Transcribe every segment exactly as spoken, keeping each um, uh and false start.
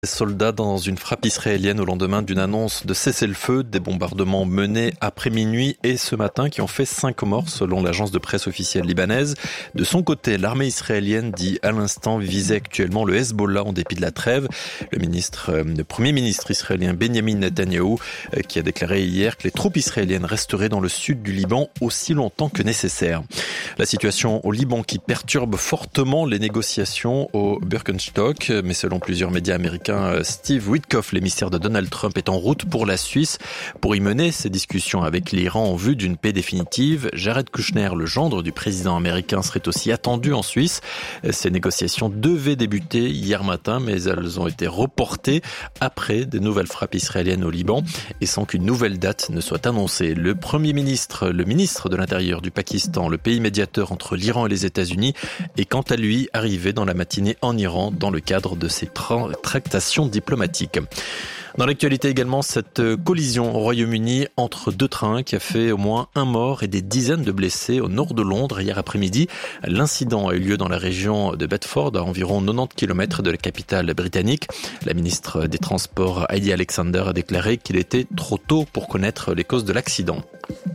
Des soldats dans une frappe israélienne au lendemain d'une annonce de cessez-le-feu, des bombardements menés après minuit et ce matin qui ont fait cinq morts selon l'agence de presse officielle libanaise. De son côté, l'armée israélienne dit à l'instant viser actuellement le Hezbollah en dépit de la trêve. Le ministre, le premier ministre israélien Benjamin Netanyahou qui a déclaré hier que les troupes israéliennes resteraient dans le sud du Liban aussi longtemps que nécessaire. La situation au Liban qui perturbe fortement les négociations au Birkenstock, mais selon plusieurs médias américains, Steve Witkoff, l'émissaire de Donald Trump, est en route pour la Suisse pour y mener ses discussions avec l'Iran en vue d'une paix définitive. Jared Kushner, le gendre du président américain, serait aussi attendu en Suisse. Ces négociations devaient débuter hier matin, mais elles ont été reportées après de nouvelles frappes israéliennes au Liban et sans qu'une nouvelle date ne soit annoncée. Le premier ministre, le ministre de l'Intérieur du Pakistan, le pays médiateur entre l'Iran et les États-Unis, est quant à lui arrivé dans la matinée en Iran dans le cadre de ses tra- tractations diplomatiques. Dans l'actualité également, cette collision au Royaume-Uni entre deux trains qui a fait au moins un mort et des dizaines de blessés au nord de Londres hier après-midi. L'incident a eu lieu dans la région de Bedford, à environ quatre-vingt-dix kilomètres de la capitale britannique. La ministre des Transports, Heidi Alexander, a déclaré qu'il était trop tôt pour connaître les causes de l'accident.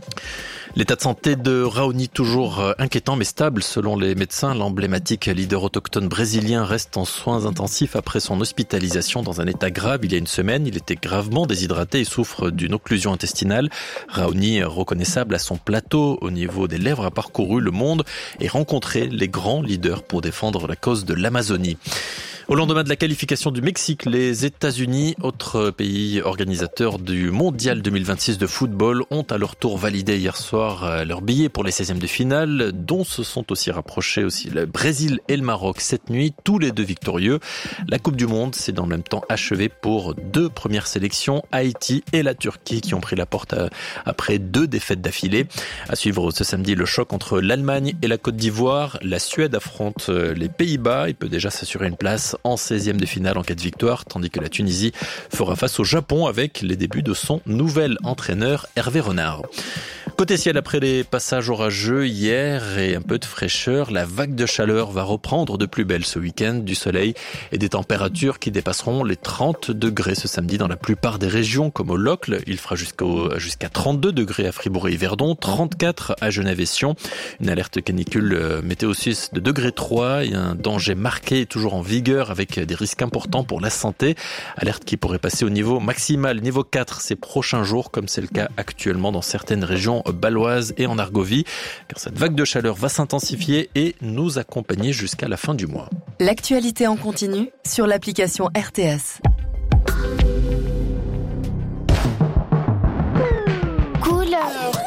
L'état de santé de Raoni toujours inquiétant mais stable selon les médecins. L'emblématique leader autochtone brésilien reste en soins intensifs après son hospitalisation dans un état grave il y a une semaine. Il était gravement déshydraté et souffre d'une occlusion intestinale. Raoni, reconnaissable à son plateau au niveau des lèvres, a parcouru le monde et rencontré les grands leaders pour défendre la cause de l'Amazonie. Au lendemain de la qualification du Mexique, les États-Unis, autre pays organisateur du Mondial deux mille vingt-six de football, ont à leur tour validé hier soir leur billet pour les seizièmes de finale, dont se sont aussi rapprochés aussi le Brésil et le Maroc cette nuit, tous les deux victorieux. La Coupe du Monde s'est dans le même temps achevée pour deux premières sélections, Haïti et la Turquie, qui ont pris la porte après deux défaites d'affilée. À suivre ce samedi le choc entre l'Allemagne et la Côte d'Ivoire. La Suède affronte les Pays-Bas. Il peut déjà s'assurer une place en seizième de finale en cas de victoire, tandis que la Tunisie fera face au Japon avec les débuts de son nouvel entraîneur Hervé Renard. Côté ciel, après les passages orageux hier et un peu de fraîcheur, la vague de chaleur va reprendre de plus belle ce week-end, du soleil et des températures qui dépasseront les trente degrés ce samedi dans la plupart des régions, comme au Locle. Il fera jusqu'au, jusqu'à trente-deux degrés à Fribourg et Yverdon, trente-quatre à Genève et Sion. Une alerte canicule météo six de degré trois et un danger marqué est toujours en vigueur avec des risques importants pour la santé. Alerte qui pourrait passer au niveau maximal, niveau quatre ces prochains jours, comme c'est le cas actuellement dans certaines régions baloises et en Argovie, car cette vague de chaleur va s'intensifier et nous accompagner jusqu'à la fin du mois. L'actualité en continu sur l'application R T S. Couleur